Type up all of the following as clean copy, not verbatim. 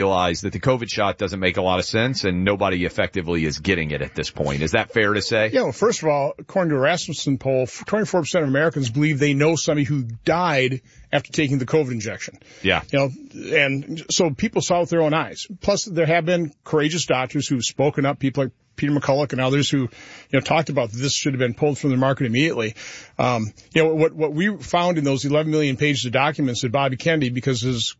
realize that the COVID shot doesn't make a lot of sense and nobody effectively is getting it at this point. Is that fair to say? Yeah, well, first of all, according to a Rasmussen poll, 24% of Americans believe they know somebody who died after taking the COVID injection. Yeah. And so people saw it with their own eyes. Plus, there have been courageous doctors who've spoken up, people like Peter McCulloch and others who, talked about this should have been pulled from the market immediately. What we found in those 11 million pages of documents that Bobby Kennedy, because his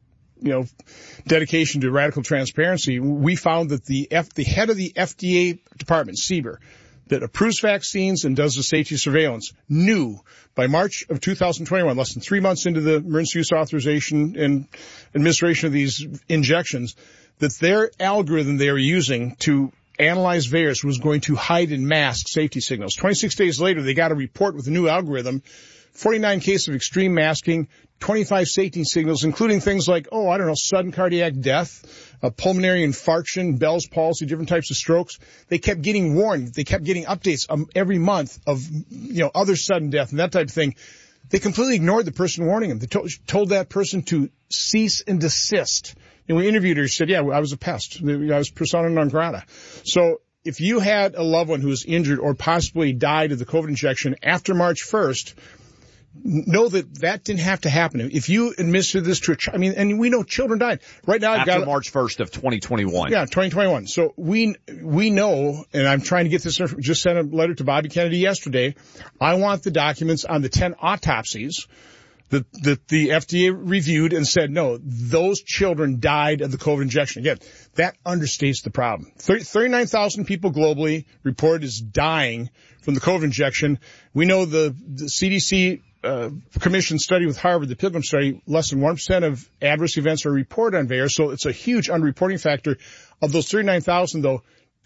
dedication to radical transparency, we found that the head of the FDA department, CBER, that approves vaccines and does the safety surveillance, knew by March of 2021, less than 3 months into the emergency use authorization and administration of these injections, that their algorithm they were using to analyze VAERS was going to hide and mask safety signals. 26 days later, they got a report with a new algorithm, 49 cases of extreme masking, 25 safety signals, including things like, sudden cardiac death, pulmonary infarction, Bell's palsy, different types of strokes. They kept getting warned. They kept getting updates every month of, other sudden death and that type of thing. They completely ignored the person warning them. They told that person to cease and desist. And we interviewed her. She said, I was a pest. I was persona non grata. So if you had a loved one who was injured or possibly died of the COVID injection after March 1st, know that didn't have to happen. If you administered this to a child, and we know children died. Right now, after March 1st of 2021. Yeah, 2021. So we know, and I'm trying to get this, just sent a letter to Bobby Kennedy yesterday. I want the documents on the 10 autopsies that the FDA reviewed and said, no, those children died of the COVID injection. Again, that understates the problem. 39,000 people globally reported as dying from the COVID injection. We know the CDC commission study with Harvard, the Pilgrim study, less than 1% of adverse events are reported on VAERS, so it's a huge underreporting factor. Of those 39,000, though,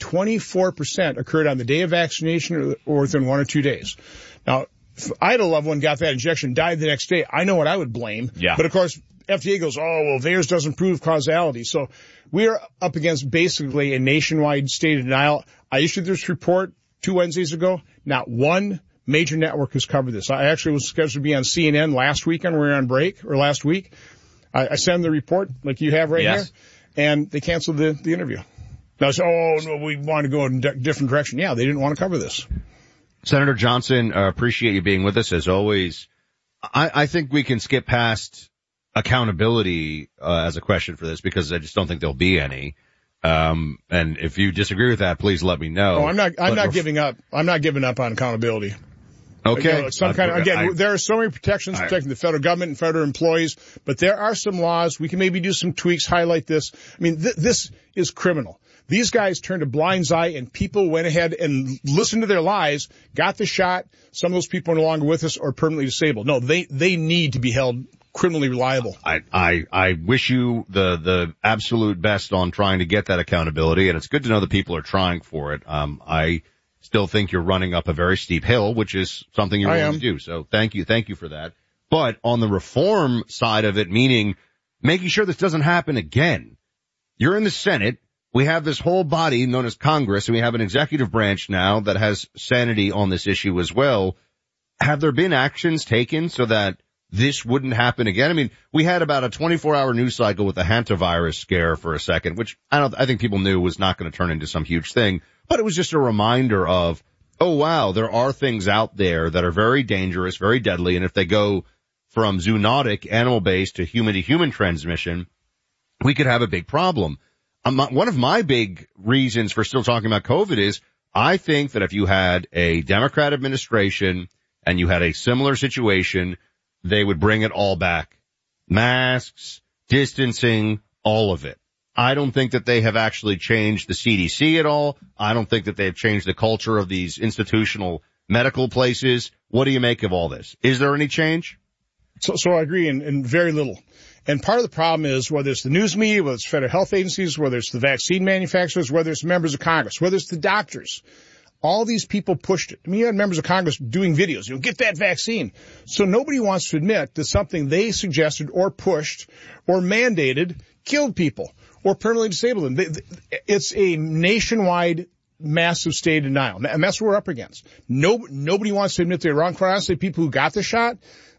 24% occurred on the day of vaccination or within 1 or 2 days. Now, if I had a loved one, got that injection, died the next day, I know what I would blame. Yeah. But, of course, FDA goes, VAERS doesn't prove causality. So we are up against basically a nationwide state of denial. I issued this report 2 Wednesdays ago. Not one major network has covered this. I actually was scheduled to be on CNN last weekend. We were on break, or last week. I sent them the report like you have right here, and they canceled the interview. Now, no, we want to go in a different direction. Yeah, they didn't want to cover this. Senator Johnson, appreciate you being with us as always. I think we can skip past accountability as a question for this because I just don't think there'll be any. And if you disagree with that, please let me know. I'm not giving up. I'm not giving up on accountability. Okay. There are so many protections protecting the federal government and federal employees, but there are some laws. We can maybe do some tweaks, highlight this. This is criminal. These guys turned a blind eye, and people went ahead and listened to their lies, got the shot. Some of those people are no longer with us or permanently disabled. No, they need to be held criminally reliable. I wish you the absolute best on trying to get that accountability, and it's good to know that people are trying for it. I still think you're running up a very steep hill, which is something you're willing to do. So thank you for that. But on the reform side of it, meaning making sure this doesn't happen again, you're in the Senate. We have this whole body known as Congress, and we have an executive branch now that has sanity on this issue as well. Have there been actions taken so that this wouldn't happen again? We had about a 24-hour news cycle with the hantavirus scare for a second, which I think people knew was not going to turn into some huge thing, but it was just a reminder of, oh wow, there are things out there that are very dangerous, very deadly, and if they go from zoonotic, animal-based to human transmission, we could have a big problem. One of my big reasons for still talking about COVID is I think that if you had a Democrat administration and you had a similar situation, they would bring it all back. Masks, distancing, all of it. I don't think that they have actually changed the CDC at all. I don't think that they have changed the culture of these institutional medical places. What do you make of all this? Is there any change? So I agree in very little. And part of the problem is whether it's the news media, whether it's federal health agencies, whether it's the vaccine manufacturers, whether it's members of Congress, whether it's the doctors, all these people pushed it. You had members of Congress doing videos, get that vaccine. So nobody wants to admit that something they suggested or pushed or mandated killed people or permanently disabled them. It's a nationwide massive state of denial, and that's what we're up against. Nobody wants to admit they're wrong. Quite honestly, people who got the shot,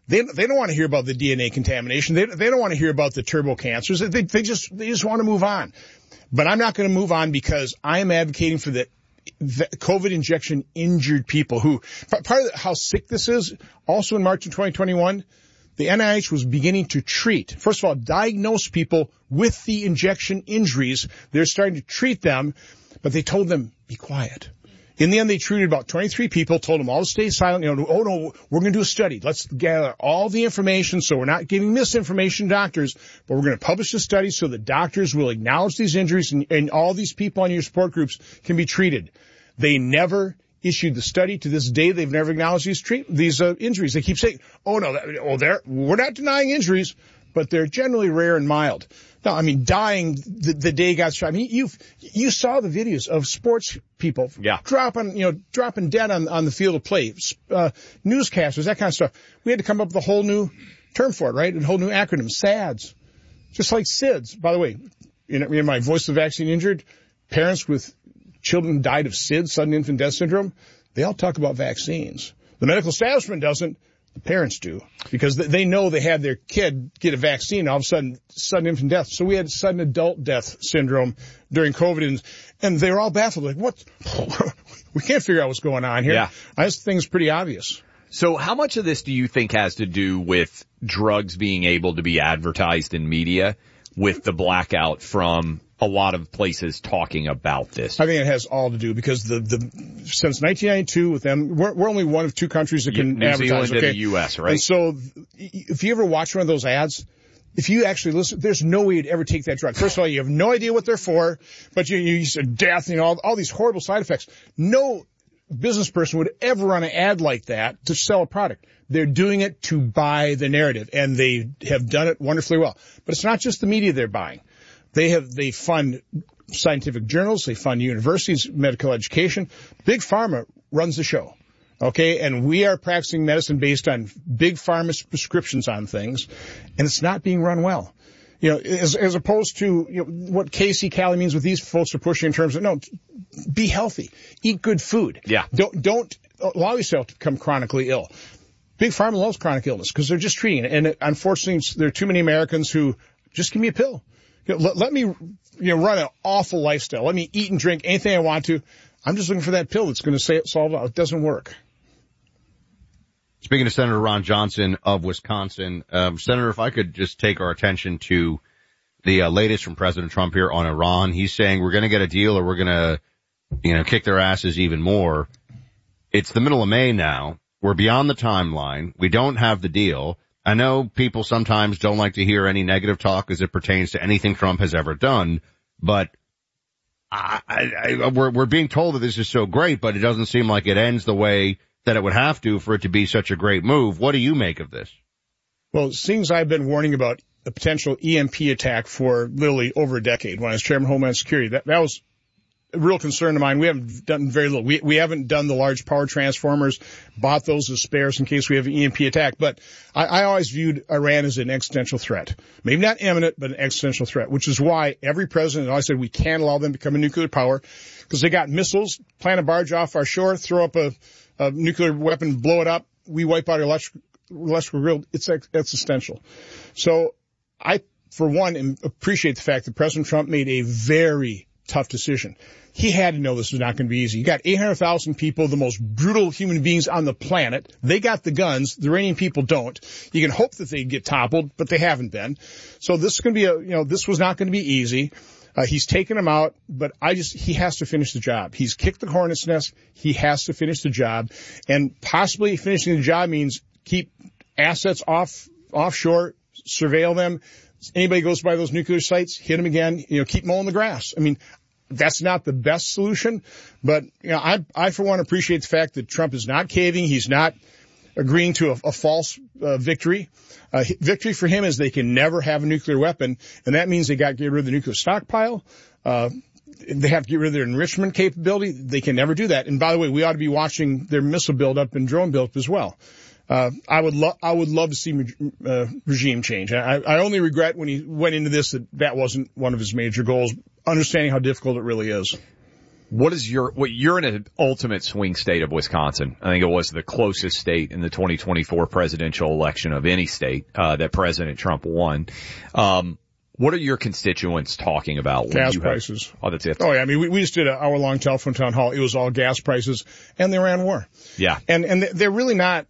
They don't want to hear about the DNA contamination. They don't want to hear about the turbo cancers. They just want to move on. But I'm not going to move on because I am advocating for the COVID injection injured people who, part of how sick this is, also in March of 2021, the NIH was beginning to treat, first of all, diagnose people with the injection injuries. They're starting to treat them, but they told them, be quiet. In the end, they treated about 23 people, told them all to stay silent. Oh no, we're going to do a study. Let's gather all the information so we're not giving misinformation to doctors, but we're going to publish the study so that doctors will acknowledge these injuries and all these people on your support groups can be treated. They never issued the study. To this day, they've never acknowledged these injuries. They keep saying, we're not denying injuries, but they're generally rare and mild. No, I mean, dying the day got shot. I mean, you saw the videos of sports people dropping dead on the field of play, newscasters, that kind of stuff. We had to come up with a whole new term for it, right? A whole new acronym, SADS. Just like SIDS. By the way, in my Voice of Vaccine Injured, parents with children who died of SIDS, sudden infant death syndrome, they all talk about vaccines. The medical establishment doesn't. The parents do, because they know they had their kid get a vaccine, all of a sudden infant death. So we had sudden adult death syndrome during COVID, and they were all baffled. Like, what? We can't figure out what's going on here. Yeah. I just think it's pretty obvious. So how much of this do you think has to do with drugs being able to be advertised in media with the blackout from a lot of places talking about this? I think it has all to do because since 1992 with them, we're only one of two countries that can advertise. New Zealand and the U.S., right? And so if you ever watch one of those ads, if you actually listen, there's no way you'd ever take that drug. First of all, you have no idea what they're for, but you said death, all these horrible side effects. No business person would ever run an ad like that to sell a product. They're doing it to buy the narrative, and they have done it wonderfully well. But it's not just the media they're buying. They fund scientific journals, they fund universities, medical education. Big Pharma runs the show. Okay, and we are practicing medicine based on Big Pharma's prescriptions on things, and it's not being run well. As opposed to what Casey Cali means, what these folks are pushing in terms of, no, be healthy, eat good food. Yeah. Don't allow yourself to become chronically ill. Big Pharma loves chronic illness because they're just treating it, and unfortunately, there are too many Americans who just give me a pill. Let me run an awful lifestyle. Let me eat and drink anything I want to. I'm just looking for that pill that's going to solve it. It doesn't work. Speaking to Senator Ron Johnson of Wisconsin, Senator, if I could just take our attention to the latest from President Trump here on Iran. He's saying we're going to get a deal or we're going to, kick their asses even more. It's the middle of May now. We're beyond the timeline. We don't have the deal. I know people sometimes don't like to hear any negative talk as it pertains to anything Trump has ever done, but we're being told that this is so great, but it doesn't seem like it ends the way that it would have to for it to be such a great move. What do you make of this? Well, since I've been warning about a potential EMP attack for literally over a decade when I was chairman of Homeland Security, that was a real concern of mine. We haven't done very little. We haven't done the large power transformers, bought those as spares in case we have an EMP attack. But I always viewed Iran as an existential threat. Maybe not imminent, but an existential threat, which is why every president always said we can't allow them to become a nuclear power because they got missiles, plant a barge off our shore, throw up a nuclear weapon, blow it up. We wipe out our electrical grid. It's existential. So I, for one, appreciate the fact that President Trump made a very tough decision. He had to know this was not going to be easy. You got 800,000 people, the most brutal human beings on the planet. They got the guns. The Iranian people don't. You can hope that they get toppled, but they haven't been. So this is going to be this was not going to be easy. He's taken them out, but he has to finish the job. He's kicked the hornet's nest. He has to finish the job. And possibly finishing the job means keep assets offshore, surveil them. Anybody goes by those nuclear sites, hit them again, keep mowing the grass. I mean, that's not the best solution, but, I for one appreciate the fact that Trump is not caving. He's not agreeing to a false victory. Victory for him is they can never have a nuclear weapon, and that means they got to get rid of the nuclear stockpile. They have to get rid of their enrichment capability. They can never do that. And by the way, we ought to be watching their missile buildup and drone buildup as well. I would love to see regime change. I only regret when he went into this that wasn't one of his major goals, understanding how difficult it really is. you're in an ultimate swing state of Wisconsin. I think it was the closest state in the 2024 presidential election of any state, that President Trump won. What are your constituents talking about? Gas prices. Oh, that's it. Oh, yeah. I mean, we just did an hour-long telephone town hall. It was all gas prices and the Iran war. Yeah. And they're really not,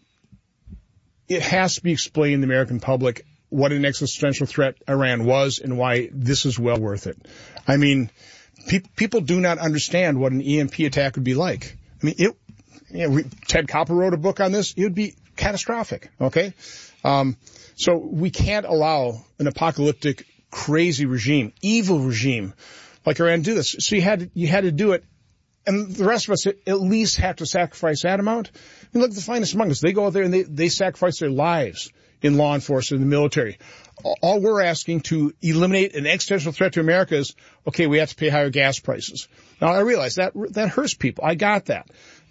it has to be explained to the American public what an existential threat Iran was and why this is well worth it. I mean, people do not understand what an EMP attack would be like. I mean, Ted Koppel wrote a book on this. It would be catastrophic. Okay. So we can't allow an apocalyptic, crazy regime, evil regime like Iran do this. So you had to do it. And the rest of us at least have to sacrifice that amount. I mean, look at the finest among us. They go out there and they sacrifice their lives in law enforcement, in the military. All we're asking to eliminate an existential threat to America is, okay, we have to pay higher gas prices. Now, I realize that hurts people. I got that.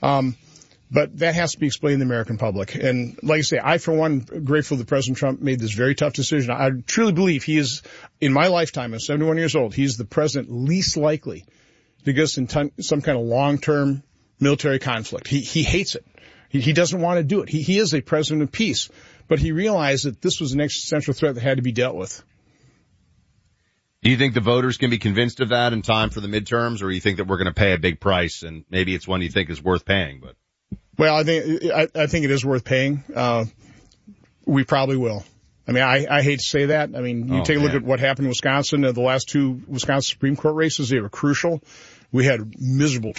But that has to be explained to the American public. And like I say, I, for one, grateful that President Trump made this very tough decision. I truly believe he is, in my lifetime, I'm 71 years old, he's the president least likely to get us in some kind of long-term military conflict. He hates it. He doesn't want to do it. He is a president of peace. But he realized that this was an existential threat that had to be dealt with. Do you think the voters can be convinced of that in time for the midterms, or do you think that we're going to pay a big price, and maybe it's one you think is worth paying? But well, I think it is worth paying. We probably will. I mean, I hate to say that. I mean, you take a look at what happened in Wisconsin. The last two Wisconsin Supreme Court races, they were crucial. We had miserable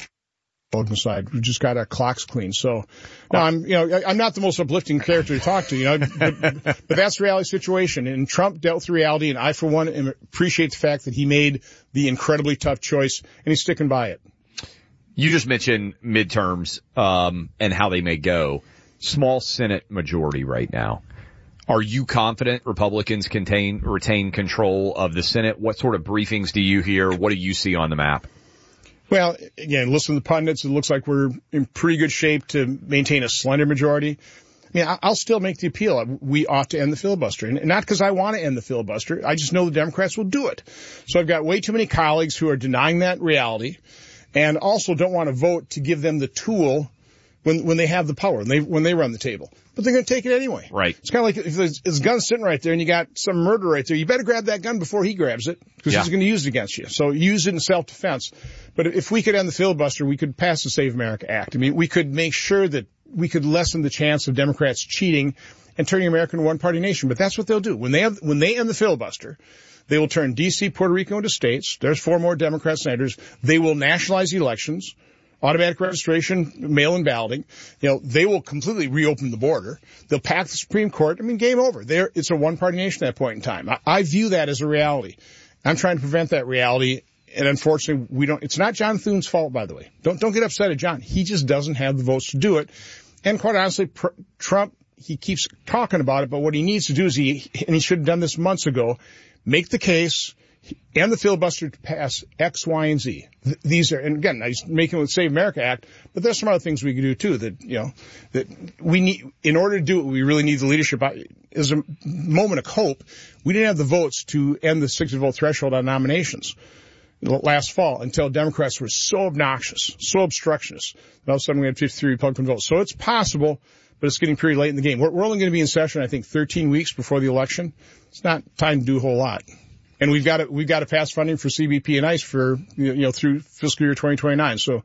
side. We just got our clocks clean. So now I'm not the most uplifting character to talk to, but that's the reality situation. And Trump dealt with reality, and I, for one, appreciate the fact that he made the incredibly tough choice, and he's sticking by it. You just mentioned midterms, and how they may go. Small Senate majority right now. Are you confident Republicans retain control of the Senate? What sort of briefings do you hear? What do you see on the map? Well, again, listen to the pundits. It looks like we're in pretty good shape to maintain a slender majority. I mean, I'll still make the appeal. We ought to end the filibuster. And not because I want to end the filibuster. I just know the Democrats will do it. So I've got way too many colleagues who are denying that reality and also don't want to vote to give them the tool when they have the power, when they run the table. But they're going to take it anyway. Right. It's kind of like if there's a gun sitting right there and you got some murderer right there, you better grab that gun before he grabs it because he's going to use it against you. So use it in self-defense. But if we could end the filibuster, we could pass the Save America Act. I mean, we could make sure that we could lessen the chance of Democrats cheating and turning America into a one-party nation. But that's what they'll do. When they end the filibuster, they will turn D.C., Puerto Rico into states. There's 4 more Democrat senators. They will nationalize the elections. Automatic registration, mail-in balloting. They will completely reopen the border. They'll pack the Supreme Court. I mean, game over. It's a one-party nation at that point in time. I view that as a reality. I'm trying to prevent that reality, and unfortunately, we don't. It's not John Thune's fault, by the way. Don't get upset at John. He just doesn't have the votes to do it. And quite honestly, Trump, he keeps talking about it, but what he needs to do is he should have done this months ago, make the case and the filibuster to pass X, Y, and Z. These are, and again, he's making the Save America Act, but there's some other things we can do too that we need, in order to do it, we really need the leadership. As a moment of hope, we didn't have the votes to end the 60 vote threshold on nominations last fall until Democrats were so obnoxious, so obstructionist. And all of a sudden we had 53 Republican votes. So it's possible, but it's getting pretty late in the game. We're only going to be in session, I think, 13 weeks before the election. It's not time to do a whole lot. And we've got to pass funding for CBP and ICE for, through fiscal year 2029. So,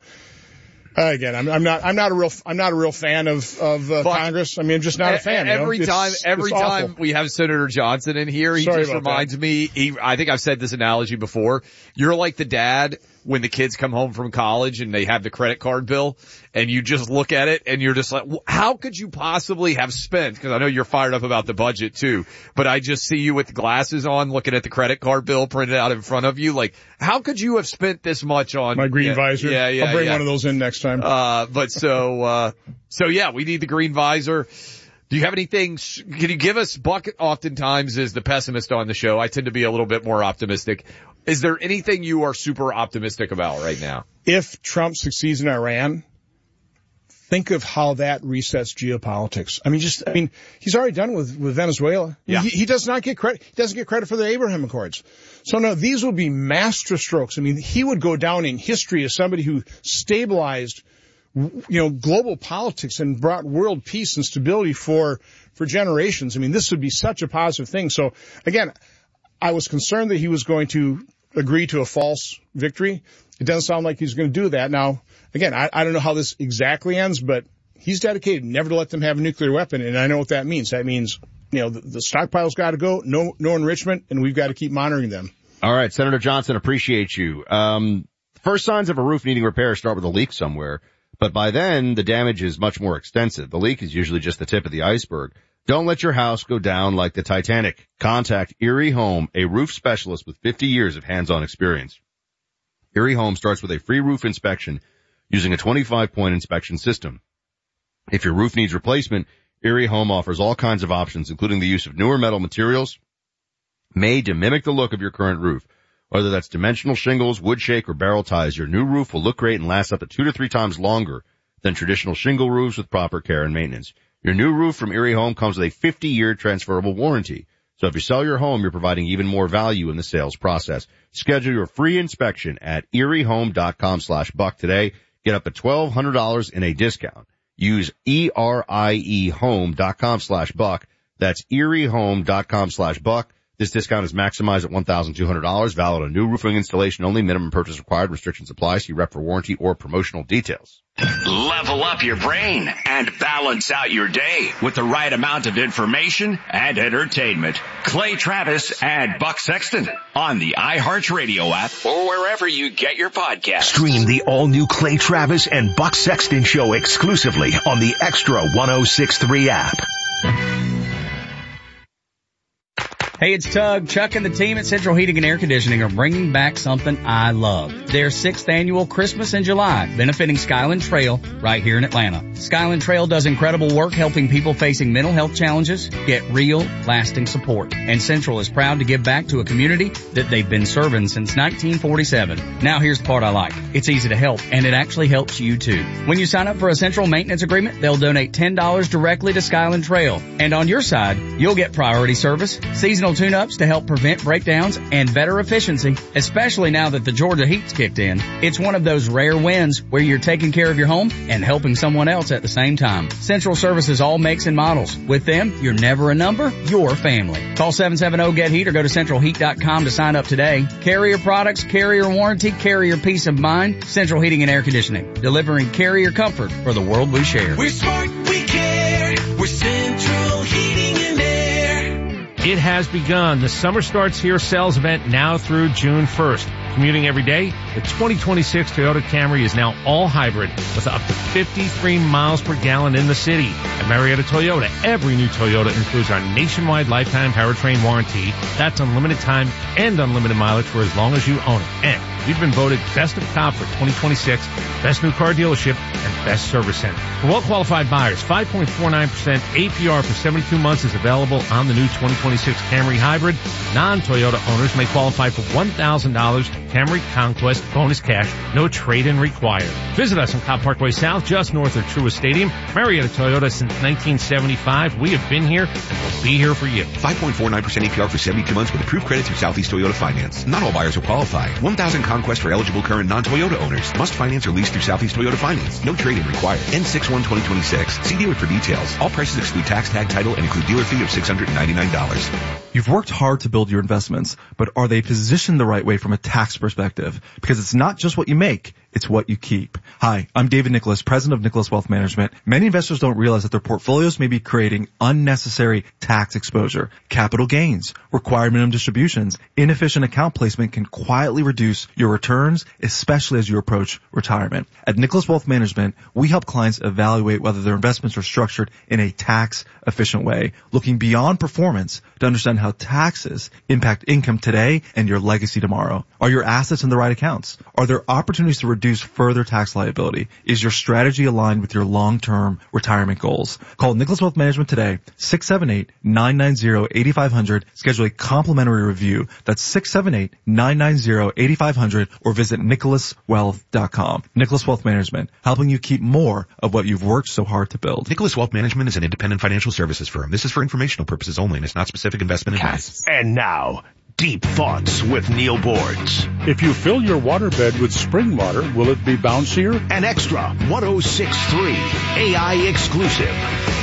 again, I'm not a real fan of Congress. I mean, I'm just not a fan. Every time we have Senator Johnson in here, he just reminds me, I think I've said this analogy before. You're like the dad when the kids come home from college and they have the credit card bill and you just look at it and you're just like, how could you possibly have spent, because I know you're fired up about the budget too, but I just see you with the glasses on looking at the credit card bill printed out in front of you. Like, how could you have spent this much on my green visor? Yeah. I'll bring one of those in next time. So yeah, we need the green visor. Do you have anything? Can you give us, Buck oftentimes is the pessimist on the show. I tend to be a little bit more optimistic. Is there anything you are super optimistic about right now? If Trump succeeds in Iran, think of how that resets geopolitics. He's already done with Venezuela. Yeah. He does not get credit. He doesn't get credit for the Abraham Accords. So no, these will be master strokes. I mean, he would go down in history as somebody who stabilized, global politics and brought world peace and stability for generations. I mean, this would be such a positive thing. So again, I was concerned that he was going to agree to a false victory. It doesn't sound like he's going to do that. Now, again, I don't know how this exactly ends, but he's dedicated never to let them have a nuclear weapon, and I know what that means. That means, the stockpile's got to go, no enrichment, and we've got to keep monitoring them. All right, Senator Johnson, appreciate you. First signs of a roof needing repair start with a leak somewhere, but by then the damage is much more extensive. The leak is usually just the tip of the iceberg. Don't let your house go down like the Titanic. Contact Erie Home, a roof specialist with 50 years of hands-on experience. Erie Home starts with a free roof inspection using a 25-point inspection system. If your roof needs replacement, Erie Home offers all kinds of options, including the use of newer metal materials made to mimic the look of your current roof. Whether that's dimensional shingles, wood shake, or barrel ties, your new roof will look great and last up to 2 to 3 times longer than traditional shingle roofs with proper care and maintenance. Your new roof from Erie Home comes with a 50-year transferable warranty. So if you sell your home, you're providing even more value in the sales process. Schedule your free inspection at eriehome.com/buck today. Get up to $1,200 in a discount. Use eriehome.com/buck. That's eriehome.com/buck. This discount is maximized at $1,200. Valid on new roofing installation only. Minimum purchase required. Restrictions apply. See rep for warranty or promotional details. Level up your brain and balance out your day with the right amount of information and entertainment. Clay Travis and Buck Sexton on the iHeartRadio app or wherever you get your podcasts. Stream the all-new Clay Travis and Buck Sexton show exclusively on the Extra 106.3 app. Hey, it's Tug. Chuck and the team at Central Heating and Air Conditioning are bringing back something I love. Their 6th annual Christmas in July, benefiting Skyland Trail right here in Atlanta. Skyland Trail does incredible work helping people facing mental health challenges get real, lasting support. And Central is proud to give back to a community that they've been serving since 1947. Now here's the part I like. It's easy to help, and it actually helps you too. When you sign up for a Central maintenance agreement, they'll donate $10 directly to Skyland Trail. And on your side, you'll get priority service, seasonal tune-ups to help prevent breakdowns, and better efficiency, especially now that the Georgia heat's kicked in. It's one of those rare wins where you're taking care of your home and helping someone else at the same time. Central services all makes and models. With them, you're never a number, you're family. Call 770-GET-HEAT or go to centralheat.com to sign up today. Carrier products, carrier warranty, carrier peace of mind. Central Heating and Air Conditioning, delivering carrier comfort for the world we share. We're smart, we care. We're Central Heating and Air. It has begun. The Summer Starts Here sales event now through June 1st. Commuting every day, the 2026 Toyota Camry is now all hybrid with up to 53 miles per gallon in the city. At Marietta Toyota, every new Toyota includes our nationwide lifetime powertrain warranty. That's unlimited time and unlimited mileage for as long as you own it. And we've been voted Best of Top for 2026, Best New Car Dealership, and Best Service Center. For well-qualified buyers, 5.49% APR for 72 months is available on the new 2026 Camry Hybrid. Non-Toyota owners may qualify for $1,000 Camry Conquest bonus cash, no trade-in required. Visit us on Cobb Parkway South, just north of Truist Stadium. Marietta Toyota since 1975. We have been here and will be here for you. 5.49% APR for 72 months with approved credit through Southeast Toyota Finance. Not all buyers will qualify. 1,000 Conquest for eligible current non-Toyota owners. Must finance or lease through Southeast Toyota Finance. No trade-in required. N61-2026. See dealer for details. All prices exclude tax, tag, title, and include dealer fee of $699. You've worked hard to build your investments, but are they positioned the right way from a tax perspective? Because it's not just what you make, it's what you keep. Hi, I'm David Nicholas, president of Nicholas Wealth Management. Many investors don't realize that their portfolios may be creating unnecessary tax exposure. Capital gains, required minimum distributions, inefficient account placement can quietly reduce your returns, especially as you approach retirement. At Nicholas Wealth Management, we help clients evaluate whether their investments are structured in a tax-efficient way, looking beyond performance to understand how taxes impact income today and your legacy tomorrow. Are your assets in the right accounts? Are there opportunities to reduce reduce further tax liability. Is your strategy aligned with your long-term retirement goals? Call Nicholas Wealth Management today, 678-990-8500. Schedule a complimentary review. That's 678-990-8500 or visit nicholaswealth.com. Nicholas Wealth Management, helping you keep more of what you've worked so hard to build. Nicholas Wealth Management is an independent financial services firm. This is for informational purposes only and is not specific investment advice. And now, Deep Thoughts with Neil Boards. If you fill your waterbed with spring water, will it be bouncier? An extra 106.3 AI exclusive.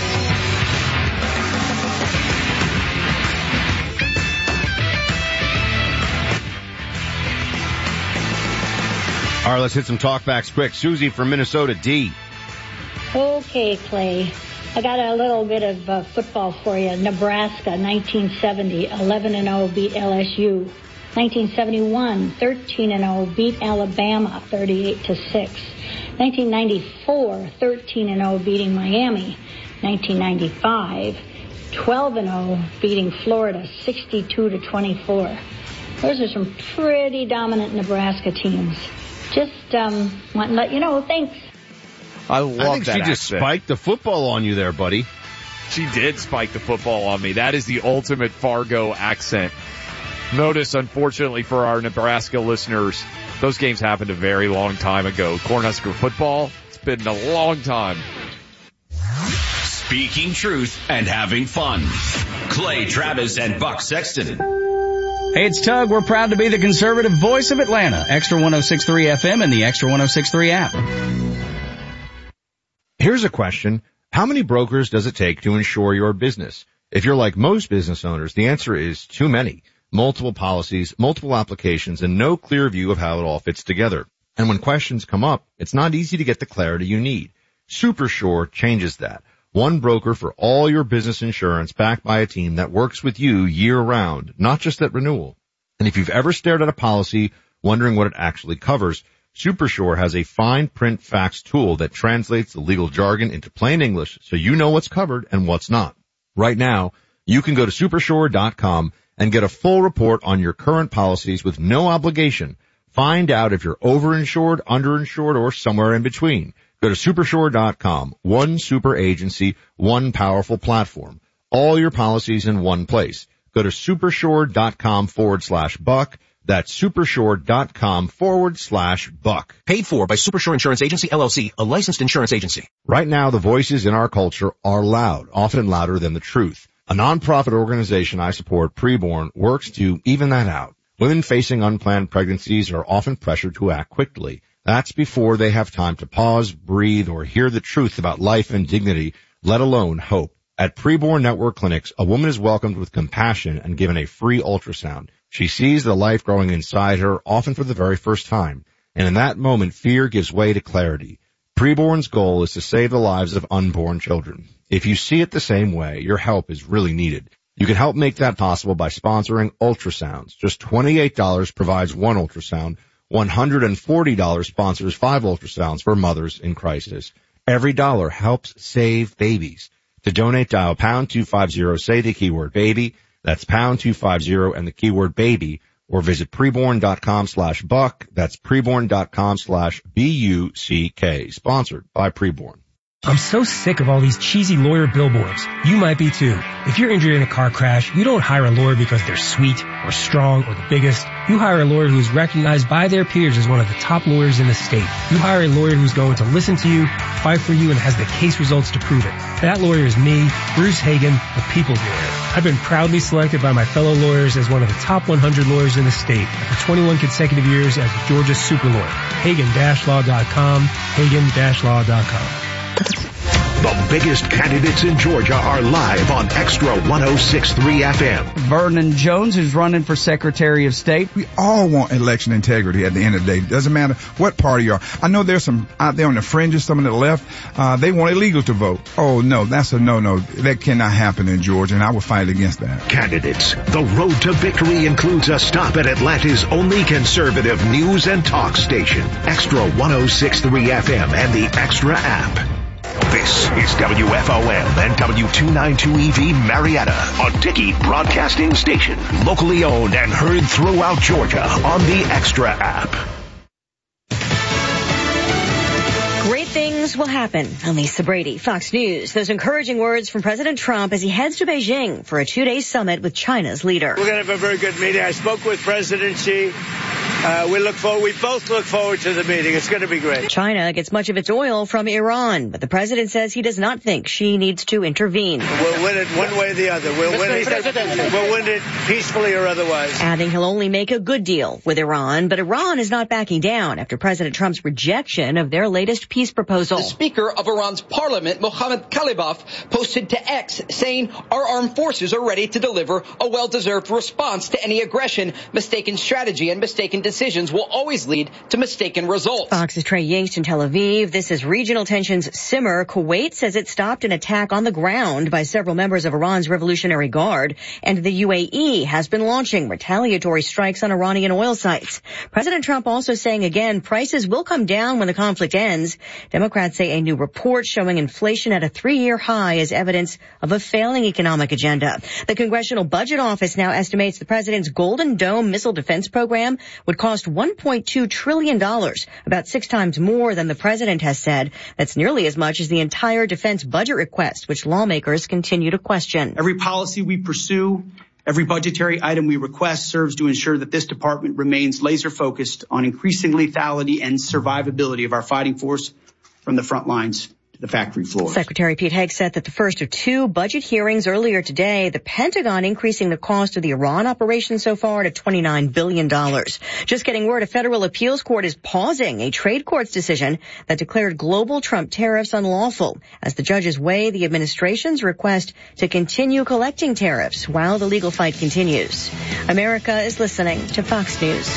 All right, let's hit some talkbacks quick. Susie from Minnesota, D. Okay, Clay. I got a little bit of football for you. Nebraska, 1970, 11-0, beat LSU. 1971, 13-0, beat Alabama, 38-6. 1994, 13-0, beating Miami. 1995, 12-0, beating Florida, 62-24. Those are some pretty dominant Nebraska teams. Just want to let you know. Thanks. I think she just spiked the football on you there, buddy. She did spike the football on me. That is the ultimate Fargo accent. Notice, unfortunately for our Nebraska listeners, those games happened a very long time ago. Cornhusker football, it's been a long time. Speaking truth and having fun. Clay Travis and Buck Sexton. Hey, it's Tug. We're proud to be the conservative voice of Atlanta. Extra 106.3 FM and the Extra 106.3 app. Here's a question. How many brokers does it take to insure your business? If you're like most business owners, the answer is too many. Multiple policies, multiple applications, and no clear view of how it all fits together. And when questions come up, it's not easy to get the clarity you need. SuperSure changes that. One broker for all your business insurance backed by a team that works with you year-round, not just at renewal. And if you've ever stared at a policy wondering what it actually covers, SuperSure has a fine print facts tool that translates the legal jargon into plain English so you know what's covered and what's not. Right now, you can go to supersure.com and get a full report on your current policies with no obligation. Find out if you're overinsured, underinsured, or somewhere in between. Go to supersure.com. One super agency, one powerful platform. All your policies in one place. Go to supersure.com/Buck. That's supersure.com/Buck. Paid for by Supersure Insurance Agency, LLC, a licensed insurance agency. Right now, the voices in our culture are loud, often louder than the truth. A nonprofit organization I support, Preborn, works to even that out. Women facing unplanned pregnancies are often pressured to act quickly. That's before they have time to pause, breathe, or hear the truth about life and dignity, let alone hope. At Preborn Network Clinics, a woman is welcomed with compassion and given a free ultrasound. She sees the life growing inside her, often for the very first time. And in that moment, fear gives way to clarity. Preborn's goal is to save the lives of unborn children. If you see it the same way, your help is really needed. You can help make that possible by sponsoring ultrasounds. Just $28 provides one ultrasound. $140 sponsors 5 ultrasounds for mothers in crisis. Every dollar helps save babies. To donate, dial pound 250, say the keyword baby. That's pound 250 and the keyword baby, or visit preborn.com/Buck. That's preborn.com/BUCK. Sponsored by Preborn. I'm so sick of all these cheesy lawyer billboards. You might be too. If you're injured in a car crash, you don't hire a lawyer because they're sweet or strong or the biggest. You hire a lawyer who's recognized by their peers as one of the top lawyers in the state. You hire a lawyer who's going to listen to you, fight for you, and has the case results to prove it. That lawyer is me, Bruce Hagen, the People's Lawyer. I've been proudly selected by my fellow lawyers as one of the top 100 lawyers in the state after 21 consecutive years as Georgia's super lawyer. Hagen-Law.com, Hagen-Law.com. The biggest candidates in Georgia are live on Extra 106.3 FM. Vernon Jones, who's running for Secretary of State. We all want election integrity at the end of the day. It doesn't matter what party you are. I know there's some out there on the fringes, some on the left, they want illegal to vote. Oh, no, that's a no-no. That cannot happen in Georgia, and I will fight against that. Candidates. The road to victory includes a stop at Atlanta's only conservative news and talk station. Extra 106.3 FM and the Extra app. This is WFOM and W292EV Marietta, a Dickey broadcasting station, locally owned and heard throughout Georgia on the Extra app. Christmas will happen. I'm Lisa Brady, Fox News. Those encouraging words from President Trump as he heads to Beijing for a 2-day summit with China's leader. We're going to have a very good meeting. I spoke with President Xi. We both look forward to the meeting. It's going to be great. China gets much of its oil from Iran, but the president says he does not think Xi needs to intervene. We'll win it one way or the other. We'll win it peacefully or otherwise. Adding he'll only make a good deal with Iran, but Iran is not backing down after President Trump's rejection of their latest peace proposal. The Speaker of Iran's parliament, Mohammad Khalibaf, posted to X saying, "Our armed forces are ready to deliver a well-deserved response to any aggression. Mistaken strategy and mistaken decisions will always lead to mistaken results." Fox's Trey Yingst in Tel Aviv. This is regional tensions simmer. Kuwait says it stopped an attack on the ground by several members of Iran's Revolutionary Guard, and the UAE has been launching retaliatory strikes on Iranian oil sites. President Trump also saying again prices will come down when the conflict ends. Democrats say a new report showing inflation at a 3-year high is evidence of a failing economic agenda. The Congressional Budget Office now estimates the president's Golden Dome missile defense program would cost $1.2 trillion, about 6 times more than the president has said. That's nearly as much as the entire defense budget request, which lawmakers continue to question. Every policy we pursue, every budgetary item we request serves to ensure that this department remains laser focused on increasing lethality and survivability of our fighting force from the front lines to the factory floor. Secretary Pete Hegseth said that the first of 2 budget hearings earlier today, the Pentagon increasing the cost of the Iran operation so far to $29 billion. Just getting word, a federal appeals court is pausing a trade court's decision that declared global Trump tariffs unlawful as the judges weigh the administration's request to continue collecting tariffs while the legal fight continues. America is listening to Fox News.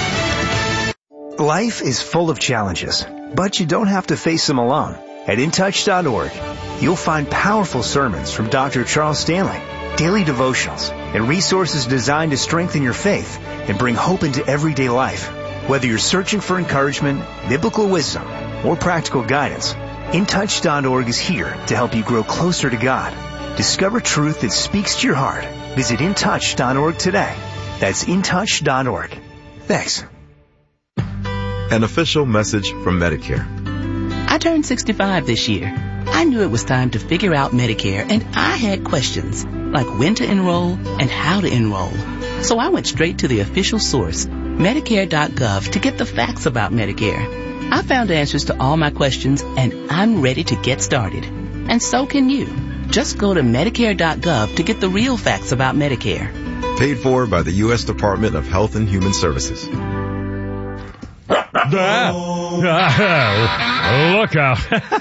Life is full of challenges, but you don't have to face them alone. At InTouch.org, you'll find powerful sermons from Dr. Charles Stanley, daily devotionals, and resources designed to strengthen your faith and bring hope into everyday life. Whether you're searching for encouragement, biblical wisdom, or practical guidance, InTouch.org is here to help you grow closer to God. Discover truth that speaks to your heart. Visit InTouch.org today. That's InTouch.org. Thanks. An official message from Medicare. I turned 65 this year. I knew it was time to figure out Medicare, and I had questions, like when to enroll and how to enroll. So I went straight to the official source, Medicare.gov, to get the facts about Medicare. I found answers to all my questions, and I'm ready to get started. And so can you. Just go to Medicare.gov to get the real facts about Medicare. Paid for by the U.S. Department of Health and Human Services. Look out.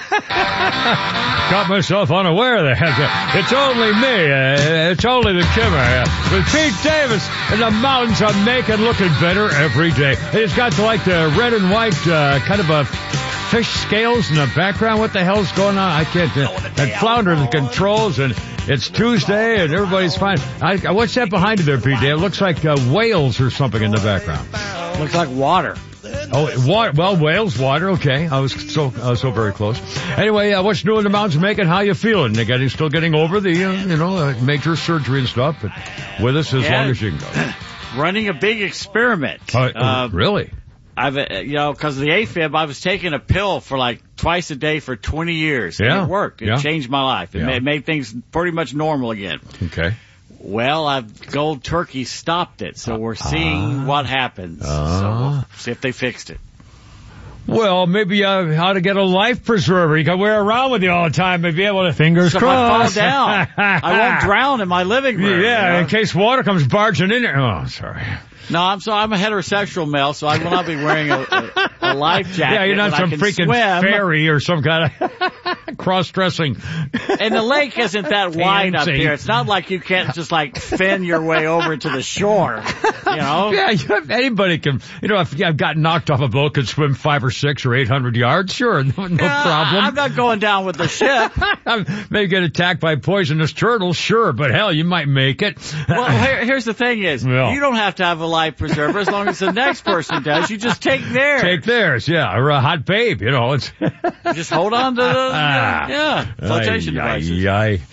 Got myself unaware there. It's only me. It's only the Kimmer. With Pete Davis and the mountains are making looking better every day. It's got like the red and white kind of a fish scales in the background. What the hell's going on? I can't. And flounder the controls, and it's Tuesday and everybody's fine. What's that behind you there, Pete? It looks like whales or something in the background. Looks like water. Oh, water. Well, whales, water. Okay, I was so very close. Anyway, what's new in the mountains making? How you feeling? They're still getting over the major surgery and stuff, but with us as long as you can go. Running a big experiment. Really? I've because of the AFib, I was taking a pill for like twice a day for 20 years. Yeah. And it worked. It changed my life. It made things pretty much normal again. Okay. Well, Gold Turkey stopped it, so we're seeing what happens. So we'll see if they fixed it. Well, maybe how to get a life preserver. You can wear around with you all the time and be able to, fingers crossed. If I fall down, I won't drown in my living room. Yeah, in case water comes barging in there. Oh, sorry. No, I'm a heterosexual male, so I will not be wearing a life jacket. Yeah, you're not some freaking fairy or some kind of cross-dressing. And the lake isn't that wide up here. It's not like you can't just fin your way over to the shore, Yeah, anybody can. If I've gotten knocked off a boat, could swim 500 or 600 or 800 yards. Sure, no problem. I'm not going down with the ship. Maybe get attacked by poisonous turtles. Sure, but hell, you might make it. Well, here's the thing: you don't have to have a life preserver as long as the next person does. You just take theirs. Take theirs, yeah, or a hot babe. It's just hold on to the flotation devices.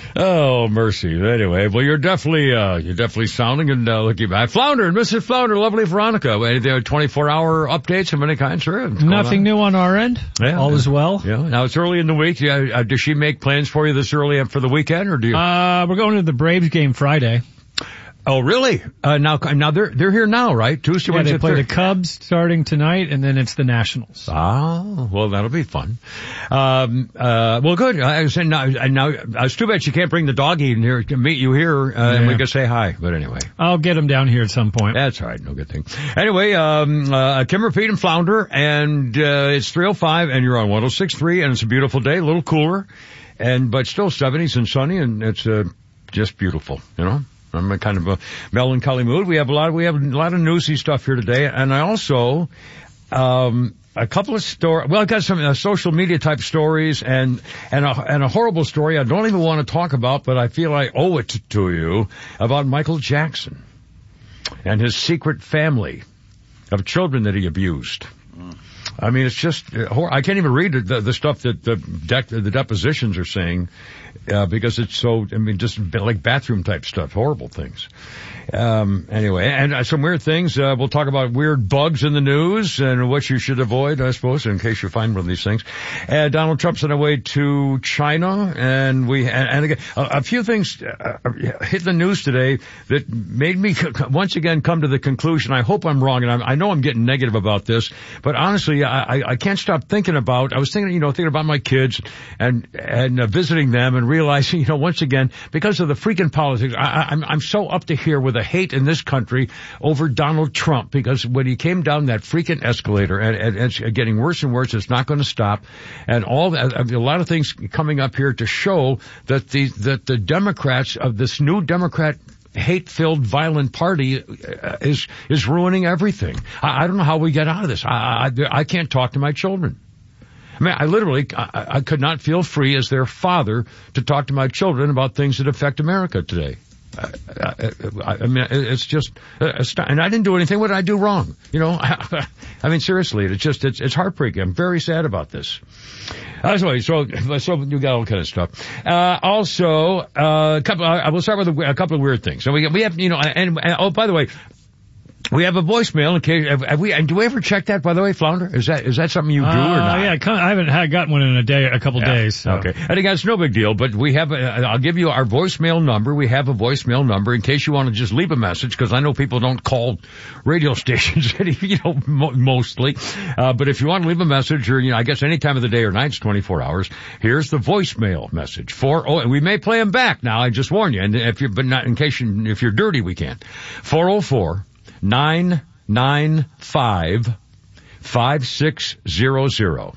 Oh, mercy. Anyway, well, you're definitely sounding and looking back. Flounder and Mrs. Flounder, lovely Veronica. Anything, 24-hour updates of any kind, sir? Nothing new on our end. Yeah, all is well. Yeah. Now it's early in the week. Does she make plans for you this early for the weekend, or do you? We're going to the Braves game Friday. Oh, really? Now they're here now, right? Tuesday, Wednesday, they play the Cubs starting tonight, and then it's the Nationals. Oh, well, that'll be fun. Well, good. I was saying now, it's too bad she can't bring the doggy in here to meet you here, and we can say hi. But anyway, I'll get him down here at some point. That's all right. No good thing. Anyway, Kimmer, Pete, and Flounder, and it's 3:05, and you're on 106.3, and it's a beautiful day, a little cooler, but still 70s and sunny, and it's just beautiful, you know. I'm in kind of a melancholy mood. We have a lot of newsy stuff here today, and I also a couple of I've got some social media type stories and a horrible story I don't even want to talk about, but I feel I owe it to you, about Michael Jackson and his secret family of children that he abused. I mean, it's just I can't even read the stuff that the depositions are saying, because it's so, I mean, just like bathroom type stuff, horrible things. Anyway, and some weird things. We'll talk about weird bugs in the news and what you should avoid, I suppose, in case you find one of these things. Donald Trump's on the way to China, and again, a few things hit the news today that made me once again come to the conclusion. I hope I'm wrong, and I know I'm getting negative about this, but honestly, I can't stop thinking about. I was thinking about my kids and visiting them and realizing, once again, because of the freaking politics, I'm so up to here with the hate in this country over Donald Trump, because when he came down that freaking escalator, and it's getting worse and worse, it's not going to stop, and a lot of things coming up here to show that the Democrats of this new Democrat hate-filled, violent party is ruining everything. I don't know how we get out of this. I can't talk to my children. I mean, I could not feel free as their father to talk to my children about things that affect America today. I mean, it's just, and I didn't do anything. What did I do wrong? I mean, seriously, it's heartbreaking. I'm very sad about this. Anyway, so you got all kind of stuff. Also, I will start with a couple of weird things. So we have, and oh, by the way, we have a voicemail in case, do we ever check that, by the way, Flounder? Is that something you do or not? Yeah, I haven't gotten one in a couple days. So. Okay. And again, it's no big deal, but we have, I'll give you our voicemail number. We have a voicemail number in case you want to just leave a message, because I know people don't call radio stations, mostly. But if you want to leave a message, or, I guess any time of the day or night, it's 24 hours. Here's the voicemail message. And we may play them back now, I just warn you. And if you're dirty, we can't. 404 995 5600.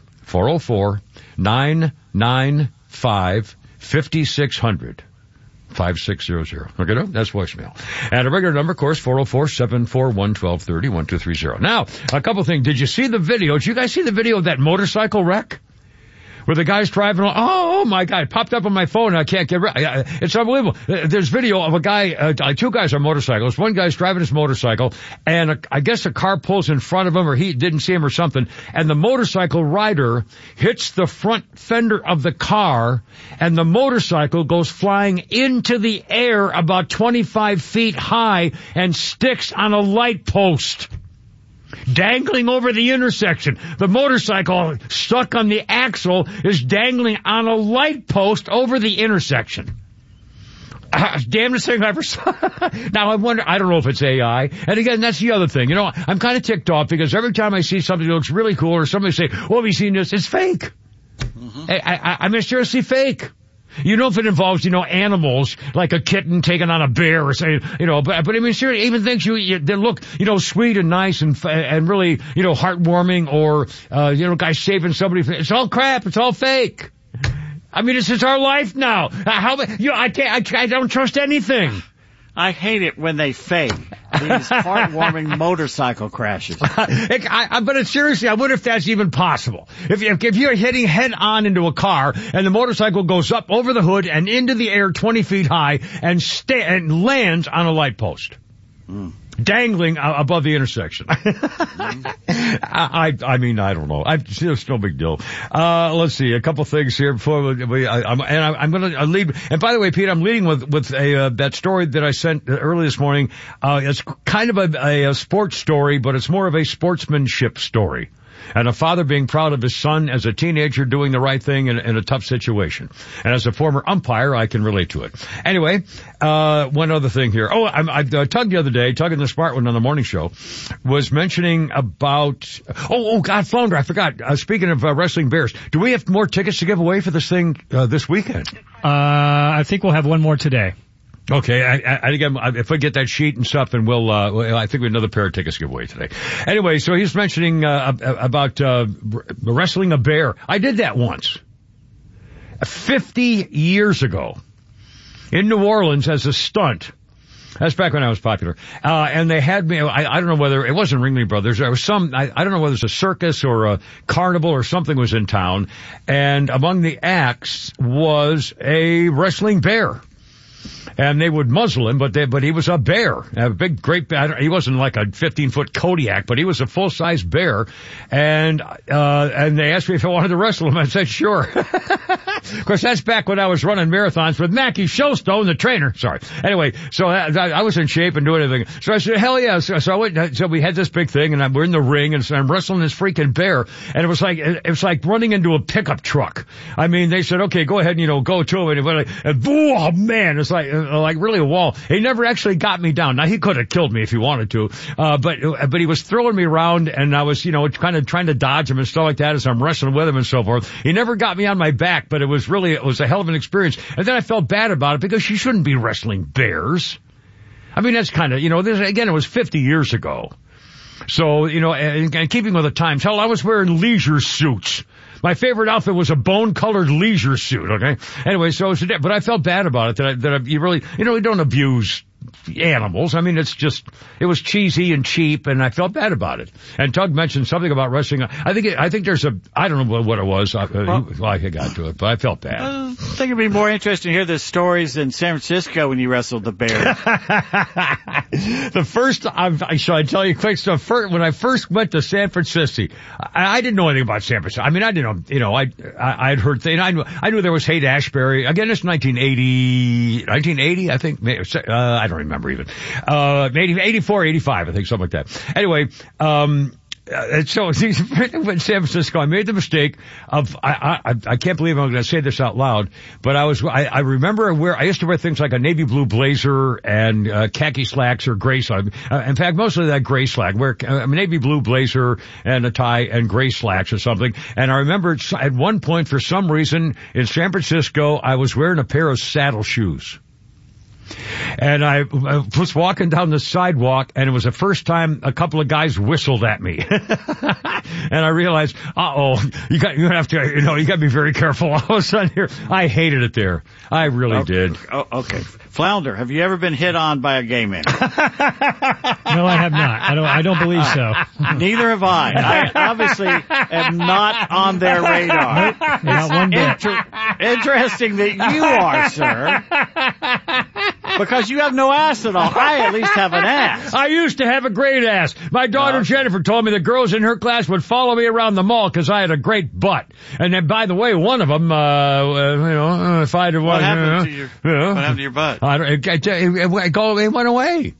404-995 5600. 5600. Okay, that's voicemail. And a regular number, of course, 404-741-1230, 1230. Now, a couple things. Did you see the video? Did you guys see the video of that motorcycle wreck? Where the guy's driving along, oh my God, it popped up on my phone and I can't get rid. It's unbelievable. There's video of a guy, two guys on motorcycles. One guy's driving his motorcycle, and I guess a car pulls in front of him, or he didn't see him or something, and the motorcycle rider hits the front fender of the car, and the motorcycle goes flying into the air about 25 feet high and sticks on a light post, dangling over the intersection. The motorcycle stuck on the axle is dangling on a light post over the intersection. Damnedest thing I ever saw. Now I wonder, I don't know if it's AI. And again, that's the other thing. I'm kind of ticked off because every time I see something that looks really cool, or somebody say, well, have you seen this? It's fake. Mm-hmm. I mean, seriously fake. If it involves, animals, like a kitten taking on a bear or something, but I mean, seriously, even things they look, sweet and nice and really, heartwarming, or, guys saving somebody. It's all crap. It's all fake. I mean, this is our life now. I don't trust anything. I hate it when they fake these heartwarming motorcycle crashes. But seriously, I wonder if that's even possible. If you're hitting head on into a car and the motorcycle goes up over the hood and into the air 20 feet high and lands on a light post. dangling above the intersection. I mean, I don't know. It's no big deal. Let's see, a couple things here before I'm going to lead. And by the way, Pete, I'm leading with that story that I sent early this morning. It's kind of a sports story, but it's more of a sportsmanship story. And a father being proud of his son as a teenager doing the right thing in a tough situation. And as a former umpire, I can relate to it. Anyway, one other thing here. Tug the other day, Tug in the Smart One on the morning show, was mentioning about, God, Flounder, I forgot. Speaking of wrestling bears, do we have more tickets to give away for this thing this weekend? I think we'll have one more today. Okay, again, if I get that sheet and stuff, and I think we have another pair of tickets to give away today. Anyway, so he's mentioning about wrestling a bear. I did that once, 50 years ago, in New Orleans as a stunt. That's back when I was popular. And they had me, I don't know whether, it wasn't Ringling Brothers, there was I don't know whether it was a circus or a carnival or something was in town, and among the acts was a wrestling bear. And they would muzzle him, but he was a bear, a big, great bear. He wasn't like a 15-foot Kodiak, but he was a full-size bear. And they asked me if I wanted to wrestle him. I said, sure. Of course, that's back when I was running marathons with Mackie Shellstone, the trainer. Sorry. Anyway, so I was in shape and doing everything. So I said, hell yeah. So we had this big thing, and we're in the ring, and so I'm wrestling this freaking bear. And it was like running into a pickup truck. I mean, they said, okay, go ahead and, go to him. And oh man, it's like really a wall. He never actually got me down. Now, he could have killed me if he wanted to, but he was throwing me around, and I was, kind of trying to dodge him and stuff like that as I'm wrestling with him and so forth. He never got me on my back, but it was a hell of an experience. And then I felt bad about it because you shouldn't be wrestling bears. I mean, that's kind of, again, it was 50 years ago. So, and keeping with the times, hell, I was wearing leisure suits. My favorite outfit was a bone-colored leisure suit, okay? Anyway, but I felt bad about it that you really, we don't abuse animals. I mean, it was cheesy and cheap, and I felt bad about it. And Tug mentioned something about wrestling. I think there's I don't know what it was. I got to it, but I felt bad. I think it'd be more interesting to hear the stories in San Francisco when you wrestled the bear. Shall I tell you quick stuff? When I first went to San Francisco, I didn't know anything about San Francisco. I mean, I didn't know, I'd heard things. I knew there was Haight-Ashbury. Again, it's 1980, I think. I don't remember even. Maybe 84, 85, I think, something like that. Anyway, so in San Francisco, I made the mistake of, I can't believe I'm going to say this out loud, but I remember I used to wear things like a navy blue blazer and, khaki slacks or gray slacks. In fact, mostly that gray slack, wear a navy blue blazer and a tie and gray slacks or something. And I remember at one point, for some reason, in San Francisco, I was wearing a pair of saddle shoes. And I was walking down the sidewalk, and it was the first time a couple of guys whistled at me. And I realized, you got to be very careful. All of a sudden here, I hated it there. I really did. Okay. Flounder, have you ever been hit on by a gay man? No, I have not. I don't believe so. Neither have I. I obviously am not on their radar. Nope, not one bit. Interesting that you are, sir. Because you have no ass at all. I at least have an ass. I used to have a great ass. My daughter Jennifer told me the girls in her class would follow me around the mall because I had a great butt. And then, by the way, one of them, if I had what happened to your butt? It went away.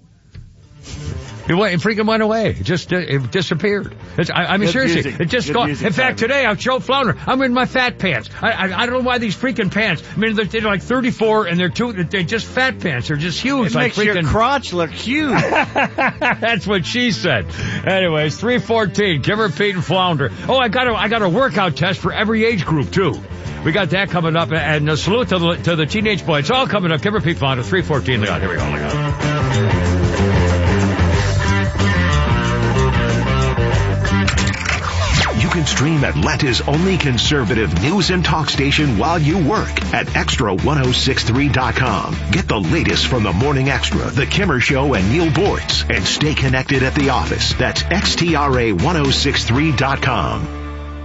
It freaking went away. It disappeared. I mean, seriously, music. It just gone. In fact, today I showed Flounder. I'm in my fat pants. I don't know why these freaking pants. I mean, they're like 34 and they're just fat pants. They're just huge. It makes your crotch look huge. That's what she said. Anyways, 3:14. Kimmer, Pete, and Flounder. Oh, I got a workout test for every age group too. We got that coming up, and a salute to the teenage boy. It's all coming up. Kimmer, Pete, Flounder. 3:14. Look out. Here we go. Look out. You can stream Atlanta's only conservative news and talk station while you work at Extra1063.com. Get the latest from the Morning Extra, The Kimmer Show, and Neil Boortz, and stay connected at the office. That's XTRA1063.com.